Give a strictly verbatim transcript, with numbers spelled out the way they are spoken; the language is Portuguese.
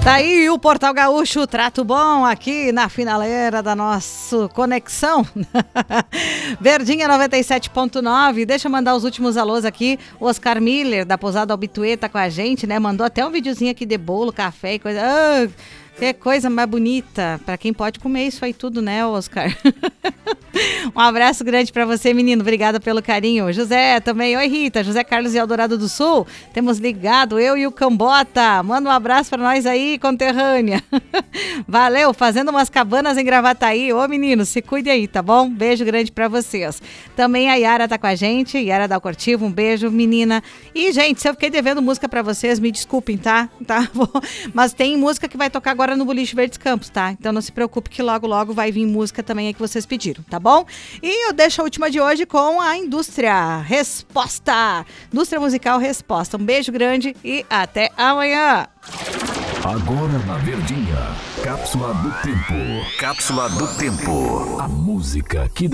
Tá aí o Portal Gaúcho, trato bom aqui na finaleira da nossa conexão. Verdinha noventa e sete ponto nove. Deixa eu mandar os últimos alôs aqui. O Oscar Miller, da Pousada Albituê, tá com a gente, né? Mandou até um videozinho aqui de bolo, café e coisa. Ah, que coisa mais bonita. Pra quem pode comer isso aí tudo, né, Oscar? Um abraço grande pra você, menino. Obrigada pelo carinho. José também. Oi, Rita. José Carlos de Eldorado do Sul. Temos ligado, eu e o Cambota. Manda um abraço pra nós aí, conterrânea. Valeu. Fazendo umas cabanas em Gravataí. Ô, menino, se cuide aí, tá bom? Beijo grande pra vocês. Também a Yara tá com a gente. Yara Dal Cortivo. Um beijo, menina. E, gente, se eu fiquei devendo música pra vocês, me desculpem, tá? Tá bom. Mas tem música que vai tocar agora no Boliche Verdes Campos, tá? Então não se preocupe que logo, logo vai vir música também aí que vocês pediram, tá bom? E eu deixo a última de hoje com a Indústria Resposta. Indústria Musical Resposta. Um beijo grande e até amanhã. Agora na Verdinha, Cápsula do Tempo. Cápsula do Tempo. A música que